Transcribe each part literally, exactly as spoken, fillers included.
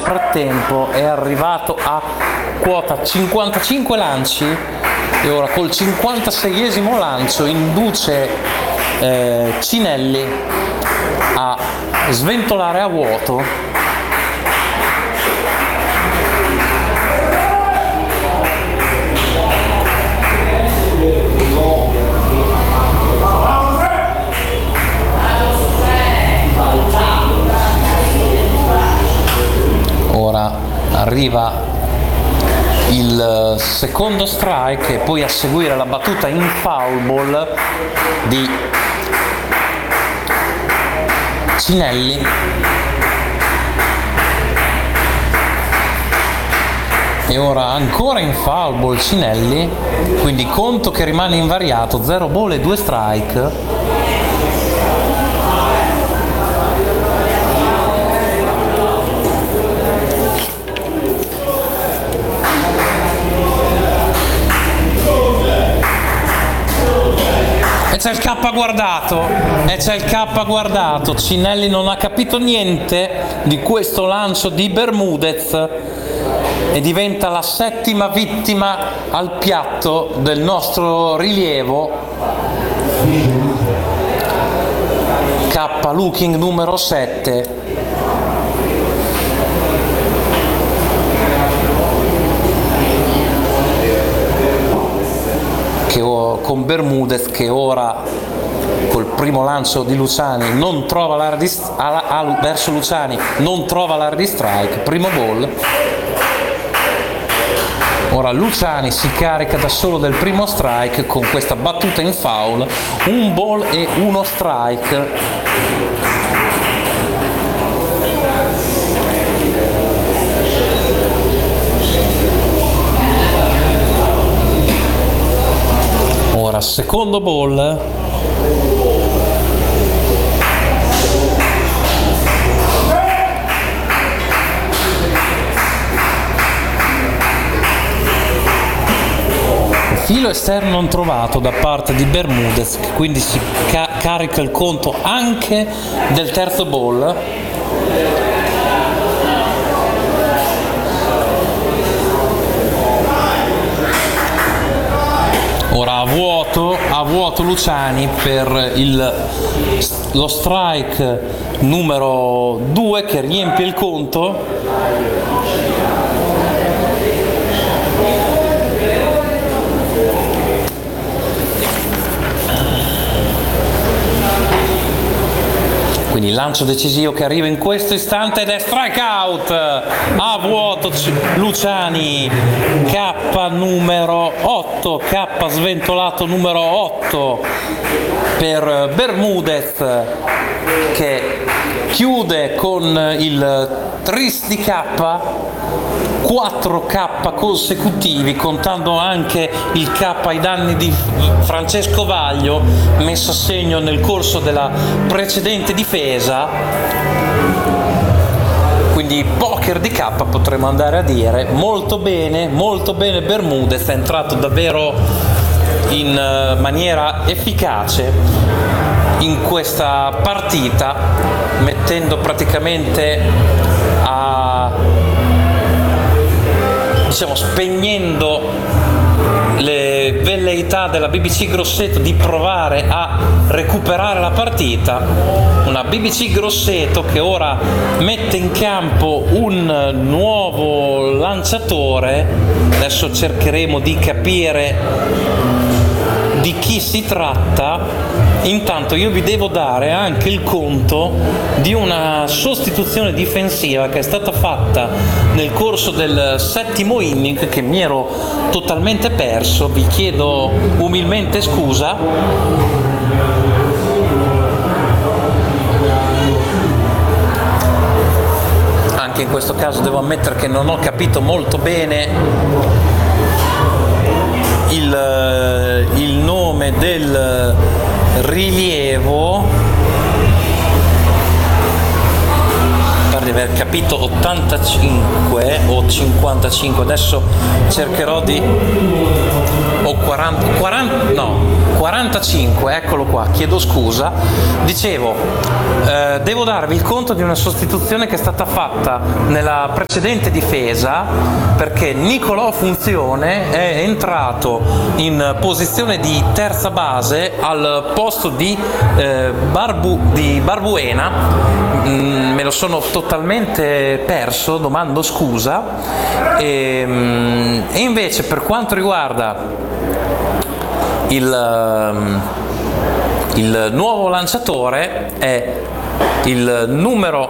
frattempo è arrivato a quota cinquantacinque lanci e ora col cinquantaseiesimo lancio induce eh, Cinelli a sventolare a vuoto. Ora arriva il secondo strike e poi a seguire la battuta in foul ball di Cinelli. E ora ancora in foul ball Cinelli, quindi conto che rimane invariato, zero ball e due strike. E c'è il K guardato, e c'è il K guardato. Cinelli non ha capito niente di questo lancio di Bermudez e diventa la settima vittima al piatto del nostro rilievo. K looking numero sette. Che con Bermudez che ora col primo lancio di Luciani non trova l'area di a, a, verso Luciani non trova l'area di strike, primo ball. Ora Luciani si carica da solo del primo strike con questa battuta in foul, un ball e uno strike. Ora secondo ball. Filo esterno non trovato da parte di Bermudez, che quindi si ca- carica il conto anche del terzo ball. Ora a vuoto, a vuoto Luciani per il, lo strike numero due che riempie il conto. Quindi lancio decisivo che arriva in questo istante ed è strike out a vuoto Luciani, K numero otto, K sventolato numero otto per Bermudez che chiude con il tris di K, quattro K consecutivi, contando anche il K ai danni di Francesco Vaglio, messo a segno nel corso della precedente difesa. Quindi poker di K potremmo andare a dire. Molto bene, molto bene Bermudez, è entrato davvero in maniera efficace in questa partita, mettendo praticamente a diciamo spegnendo le velleità della B B C Grosseto di provare a recuperare la partita. Una B B C Grosseto che ora mette in campo un nuovo lanciatore. Adesso cercheremo di capire di chi si tratta. Intanto io vi devo dare anche il conto di una sostituzione difensiva che è stata fatta nel corso del settimo inning, che mi ero totalmente perso. Vi chiedo umilmente scusa. Anche in questo caso devo ammettere che non ho capito molto bene il, il nome del rilievo. Pare di aver capito ottantacinque o cinquantacinque, adesso cercherò di o quaranta, quaranta no quarantacinque, eccolo qua, chiedo scusa. Dicevo, eh, devo darvi il conto di una sostituzione che è stata fatta nella precedente difesa, perché Nicolò Funzione è entrato in posizione di terza base al posto di, eh, Barbu, di Barbuena. Mm, me lo sono totalmente perso, domando scusa. E, mm, e invece per quanto riguarda Il, il nuovo lanciatore è il numero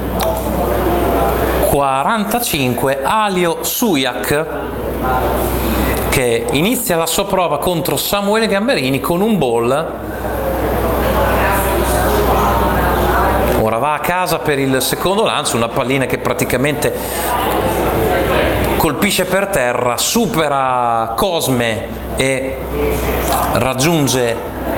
quarantacinque, Alio Sujak, che inizia la sua prova contro Samuele Gamberini con un ball. Ora va a casa per il secondo lancio, una pallina che praticamente colpisce per terra, supera Cosme e raggiunge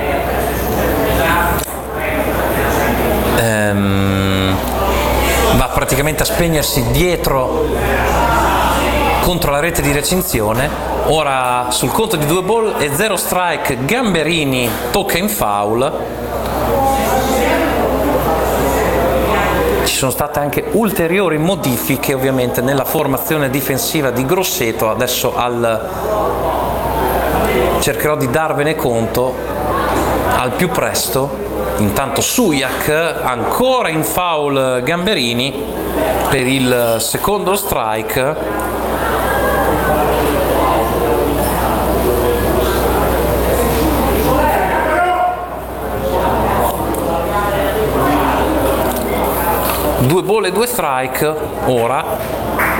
ehm, va praticamente a spegnersi dietro contro la rete di recinzione. Ora sul conto di due ball e zero strike Gamberini tocca in foul. Ci sono state anche ulteriori modifiche ovviamente nella formazione difensiva di Grosseto, adesso al cercherò di darvene conto al più presto. Intanto Sujak ancora in foul Gamberini per il secondo strike. Due ball e due strike ora.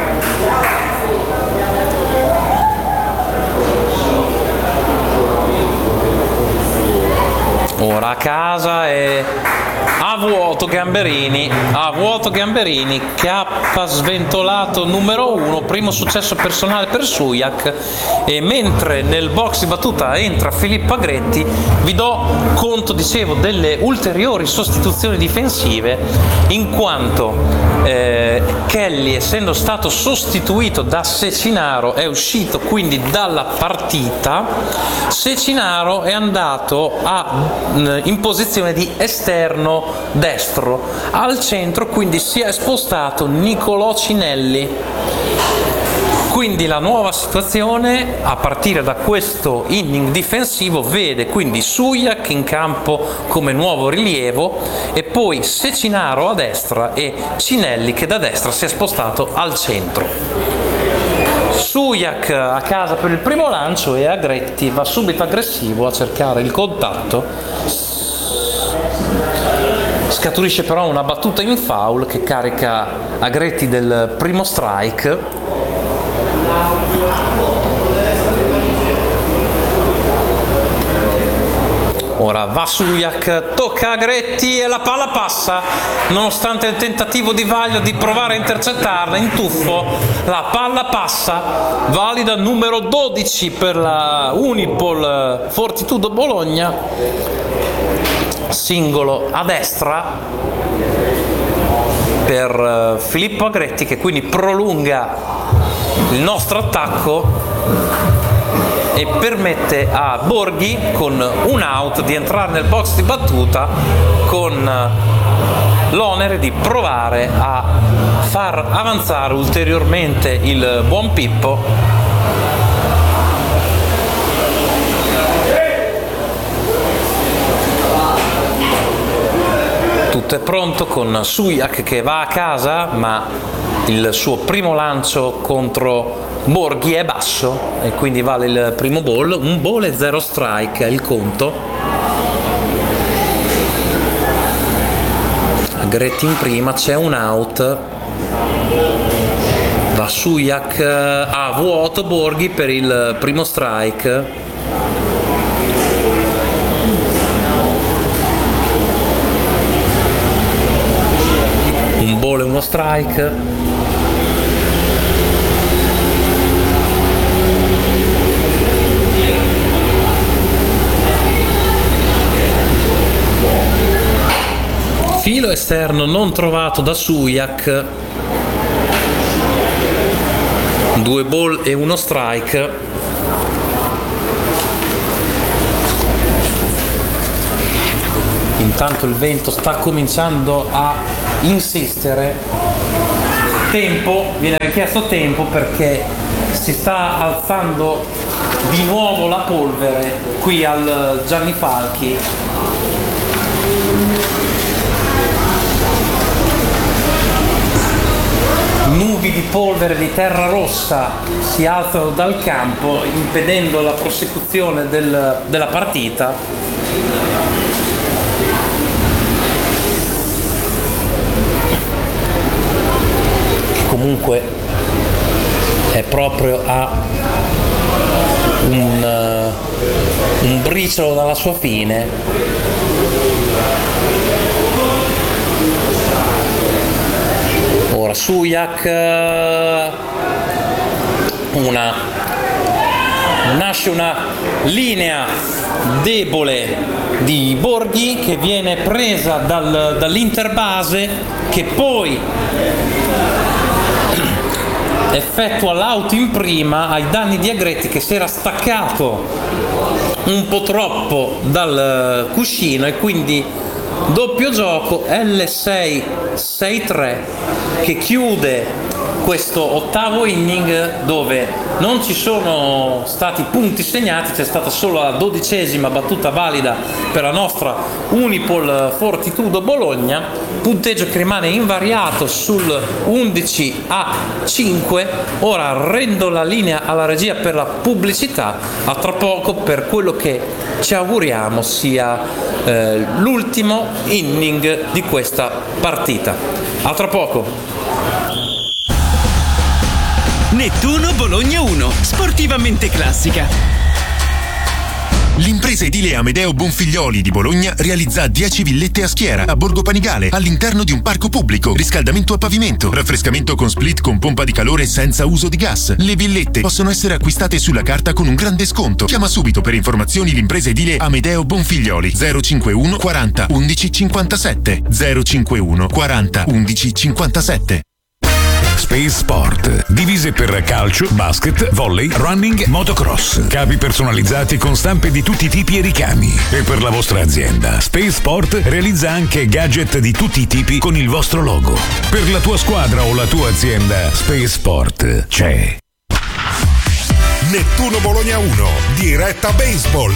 Ora a casa e a vuoto Gamberini, a vuoto Gamberini, K sventolato numero uno, primo successo personale per Sujak. E mentre nel box di battuta entra Filippo Agretti, vi do conto, dicevo, delle ulteriori sostituzioni difensive, in quanto eh, Kelly, essendo stato sostituito da Cecinaro, è uscito quindi dalla partita. Cecinaro è andato a in posizione di esterno destro, al centro quindi si è spostato Nicolò Cinelli. Quindi la nuova situazione a partire da questo inning difensivo vede quindi Sujak in campo come nuovo rilievo e poi Cecinaro a destra e Cinelli che da destra si è spostato al centro. Sujak a casa per il primo lancio e Agretti va subito aggressivo a cercare il contatto. Scaturisce però una battuta in foul che carica Agretti del primo strike. Ora va Sujak, tocca Agretti e la palla passa, nonostante il tentativo di Vaglio di provare a intercettarla in tuffo, la palla passa, valida numero dodici per la Unipol Fortitudo Bologna, singolo a destra per Filippo Agretti che quindi prolunga il nostro attacco e permette a Borghi con un out di entrare nel box di battuta con l'onere di provare a far avanzare ulteriormente il buon Pippo. Tutto è pronto con Sujak che va a casa, ma il suo primo lancio contro Borghi è basso e quindi vale il primo ball, un ball e zero strike è il conto. Agretti in prima, c'è un out, va Sujak a vuoto Borghi per il primo strike. Un ball e uno strike. Filo esterno non trovato da Sujak, due ball e uno strike. Intanto il vento sta cominciando a insistere. Tempo, viene richiesto tempo perché si sta alzando di nuovo la polvere qui al Gianni Falchi. Nubi di polvere di terra rossa si alzano dal campo, impedendo la prosecuzione del, della partita. Che comunque è proprio a un, uh, un briciolo dalla sua fine. Ora Sujak, una nasce una linea debole di Borghi che viene presa dal, dall'interbase, che poi effettua l'auto in prima ai danni di Agretti, che si era staccato un po' troppo dal cuscino, e quindi doppio gioco L sei sei tre che chiude questo ottavo inning, dove non ci sono stati punti segnati, c'è stata solo la dodicesima battuta valida per la nostra Unipol Fortitudo Bologna, punteggio che rimane invariato sul undici a cinque. Ora rendo la linea alla regia per la pubblicità, a tra poco per quello che ci auguriamo sia eh, l'ultimo inning di questa partita. A tra poco. Nettuno Bologna uno, sportivamente classica. L'impresa edile Amedeo Bonfiglioli di Bologna realizza dieci villette a schiera a Borgo Panigale, all'interno di un parco pubblico. Riscaldamento a pavimento, raffrescamento con split con pompa di calore senza uso di gas. Le villette possono essere acquistate sulla carta con un grande sconto. Chiama subito per informazioni l'impresa edile Amedeo Bonfiglioli zero cinquantuno quaranta undici cinquantasette zero cinquantuno quaranta undici cinquantasette. Space Sport. Divise per calcio, basket, volley, running, motocross. Capi personalizzati con stampe di tutti i tipi e ricami. E per la vostra azienda, Space Sport realizza anche gadget di tutti i tipi con il vostro logo. Per la tua squadra o la tua azienda, Space Sport c'è. Nettuno Bologna uno, diretta baseball.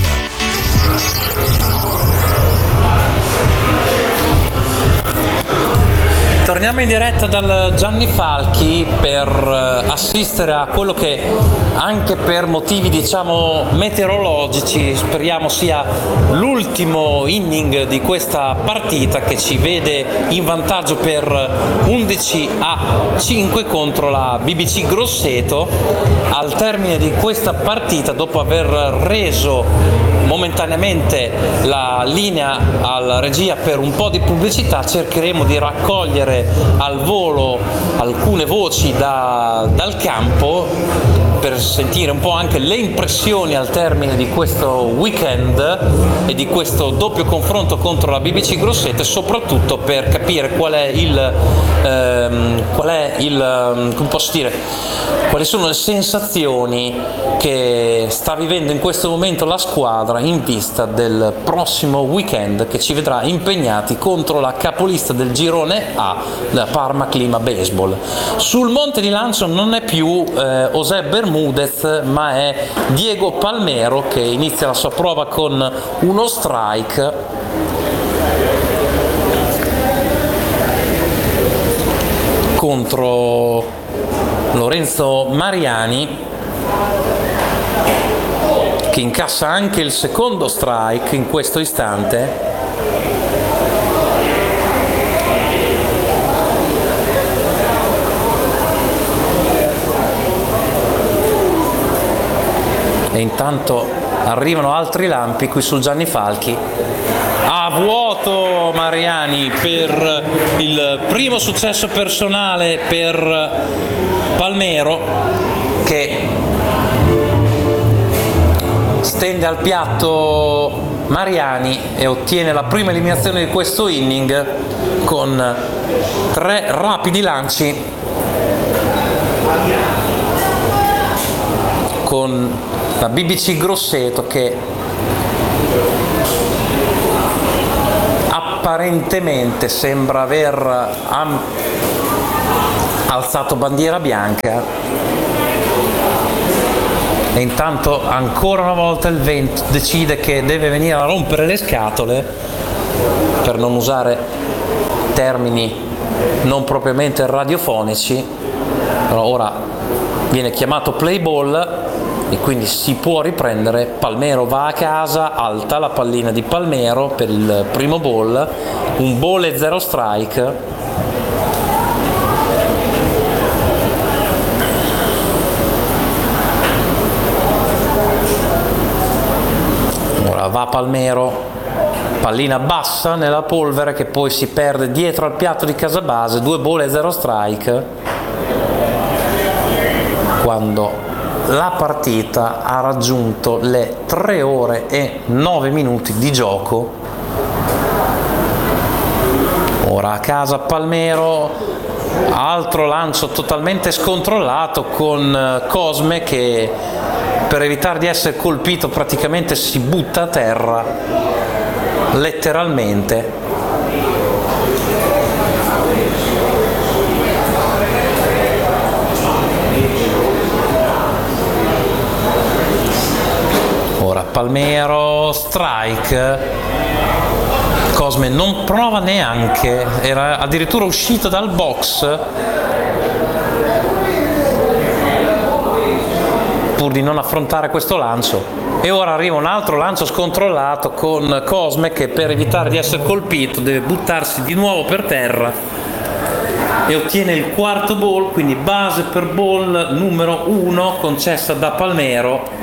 Torniamo in diretta dal Gianni Falchi per assistere a quello che, anche per motivi diciamo meteorologici, speriamo sia l'ultimo inning di questa partita, che ci vede in vantaggio per undici a cinque contro la B B C Grosseto. Al termine di questa partita, dopo aver reso momentaneamente la linea alla regia per un po' di pubblicità, cercheremo di raccogliere al volo alcune voci da, dal campo per sentire un po' anche le impressioni al termine di questo weekend e di questo doppio confronto contro la B B C Grosseto, e soprattutto per capire qual è il ehm, qual è il come posso dire quali sono le sensazioni che sta vivendo in questo momento la squadra in vista del prossimo weekend, che ci vedrà impegnati contro la capolista del girone A, la Parma Clima Baseball. Sul monte di lancio non è più eh, José Bermudez, ma è Diego Palmero, che inizia la sua prova con uno strike. Contro Lorenzo Mariani, che incassa anche il secondo strike in questo istante. E intanto arrivano altri lampi qui sul Gianni Falchi. A vuoto Mariani per il primo successo personale per Palmero, che stende al piatto Mariani e ottiene la prima eliminazione di questo inning con tre rapidi lanci, con la B B C Grosseto che ha apparentemente sembra aver am- alzato bandiera bianca, e intanto ancora una volta il vento decide che deve venire a rompere le scatole, per non usare termini non propriamente radiofonici. Allora, ora viene chiamato play ball e quindi si può riprendere. Palmero va a casa, alta la pallina di Palmero per il primo ball, un ball e zero strike. Ora va Palmero, pallina bassa nella polvere che poi si perde dietro al piatto di Casabase, due ball e zero strike, quando la partita ha raggiunto le tre ore e nove minuti di gioco. Ora a casa Palmero, altro lancio totalmente scontrollato con Cosme che, per evitare di essere colpito, praticamente si butta a terra letteralmente. Ora Palmero, strike. Cosme non prova neanche, era addirittura uscito dal box pur di non affrontare questo lancio. E ora arriva un altro lancio scontrollato con Cosme che, per evitare di essere colpito, deve buttarsi di nuovo per terra e ottiene il quarto ball, quindi base per ball numero uno concessa da Palmero.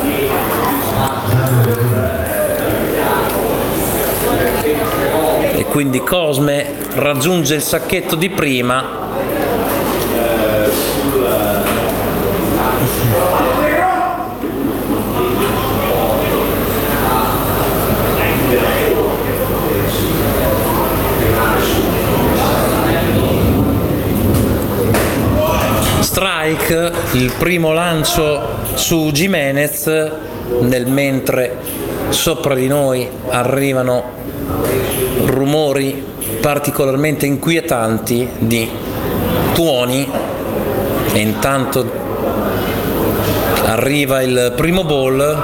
E quindi Cosme raggiunge il sacchetto di prima. Strike, il primo lancio su Gimenez, nel mentre sopra di noi arrivano rumori particolarmente inquietanti di tuoni, e intanto arriva il primo ball.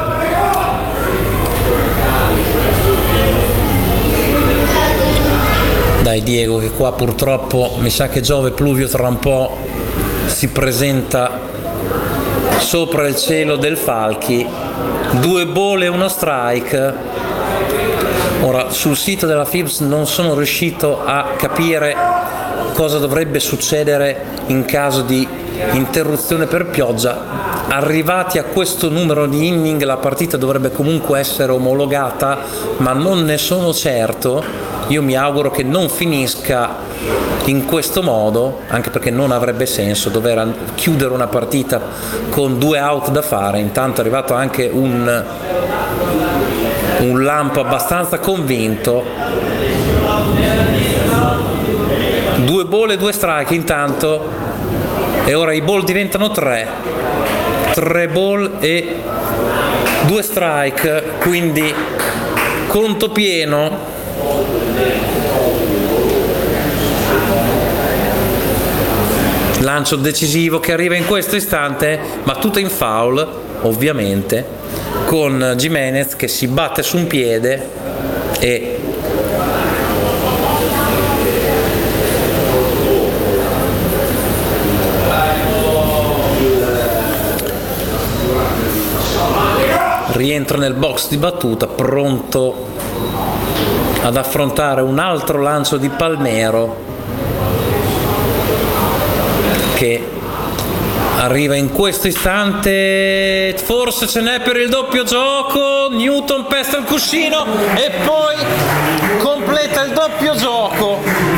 Dai Diego, che qua purtroppo mi sa che Giove Pluvio tra un po' si presenta sopra il cielo del Falchi. Due ball e uno strike. Ora, sul sito della F I B S non sono riuscito a capire cosa dovrebbe succedere in caso di interruzione per pioggia. Arrivati a questo numero di inning la partita dovrebbe comunque essere omologata, ma non ne sono certo. Io mi auguro che non finisca in questo modo, anche perché non avrebbe senso dover chiudere una partita con due out da fare. Intanto è arrivato anche un un lampo abbastanza convinto. Due ball e due strike intanto, e ora i ball diventano tre tre ball e due strike, quindi conto pieno. Lancio decisivo che arriva in questo istante, battuta in foul ovviamente, con Gimenez che si batte su un piede e rientra nel box di battuta, pronto ad affrontare un altro lancio di Palmero che arriva in questo istante. Forse ce n'è per il doppio gioco. Newton pesta il cuscino e poi completa il doppio gioco.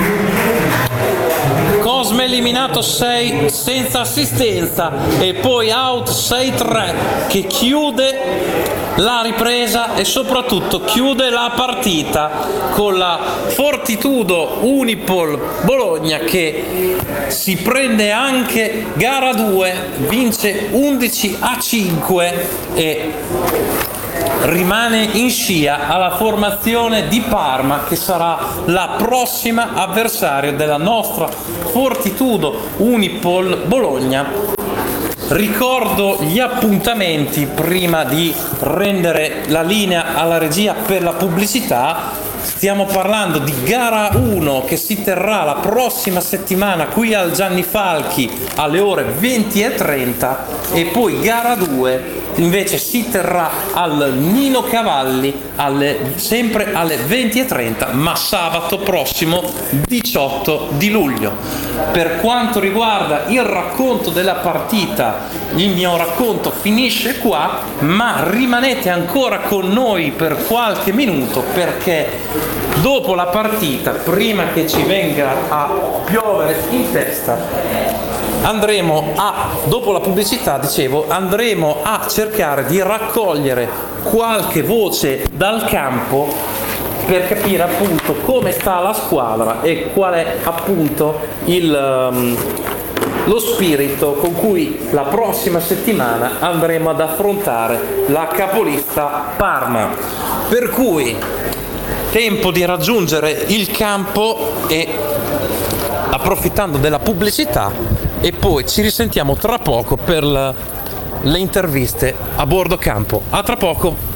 Cosme eliminato sei senza assistenza e poi out sei tre, che chiude la ripresa e soprattutto chiude la partita con la Fortitudo Unipol Bologna che si prende anche gara due, vince undici a cinque e rimane in scia alla formazione di Parma, che sarà la prossima avversaria della nostra Fortitudo Unipol Bologna. Ricordo gli appuntamenti prima di rendere la linea alla regia per la pubblicità. Stiamo parlando di gara uno che si terrà la prossima settimana qui al Gianni Falchi alle ore venti e trenta, e poi gara due invece si terrà al Nino Cavalli alle, sempre alle venti e trenta, ma sabato prossimo diciotto di luglio. Per quanto riguarda il racconto della partita, il mio racconto finisce qua, ma rimanete ancora con noi per qualche minuto, perché dopo la partita, prima che ci venga a piovere in testa, andremo a, dopo la pubblicità, dicevo, andremo a cercare di raccogliere qualche voce dal campo per capire appunto come sta la squadra e qual è appunto il, um, lo spirito con cui la prossima settimana andremo ad affrontare la capolista Parma. Per cui tempo di raggiungere il campo e, approfittando della pubblicità, e poi ci risentiamo tra poco per le interviste a bordo campo. A tra poco.